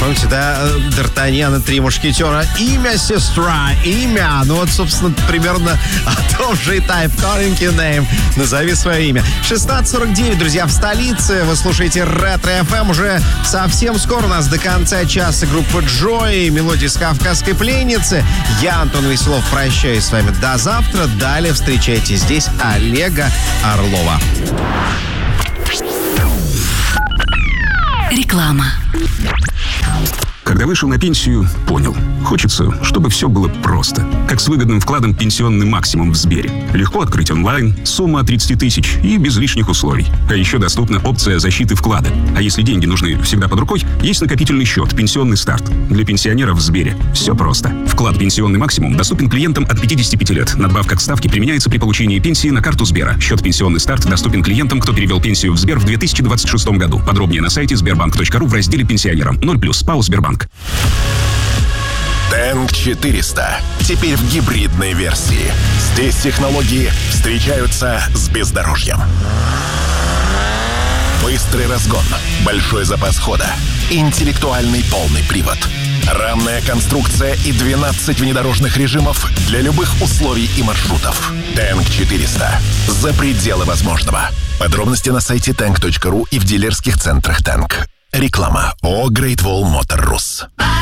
Помните, да, Д'Артаньян и три мушкетера? Имя, сестра, имя. Ну вот, собственно, примерно о том же и Type Calling Your Name. Назови свое имя. 16:49, друзья, в столице. Вы слушаете Ретро FM. Уже совсем скоро у нас до конца часа группа Joy, мелодии с «Кавказской пленницы». Я, Антон Веселов, прощаюсь с вами до завтра. Далее встречайте здесь Олега Орлова. Реклама. Когда вышел на пенсию, понял. Хочется, чтобы все было просто. Как с выгодным вкладом «Пенсионный максимум» в Сбере. Легко открыть онлайн, сумма от 30 тысяч и без лишних условий. А еще доступна опция защиты вклада. А если деньги нужны всегда под рукой, есть накопительный счет «Пенсионный старт». Для пенсионеров в Сбере все просто. Вклад «Пенсионный максимум» доступен клиентам от 55 лет. Надбавка к ставке применяется при получении пенсии на карту Сбера. Счет «Пенсионный старт» доступен клиентам, кто перевел пенсию в Сбер в 2026 году. Подробнее на сайте sberbank.ru в разделе «Пенсионерам». 0+, ПАО «Сбербанк». Тэнк 400. Теперь в гибридной версии. Здесь технологии встречаются с бездорожьем. Быстрый разгон, большой запас хода, интеллектуальный полный привод, рамная конструкция и 12 внедорожных режимов для любых условий и маршрутов. Тэнк 400. За пределы возможного. Подробности на сайте tank.ru и в дилерских центрах Тэнк. Реклама ООО Great Wall Motor Rus.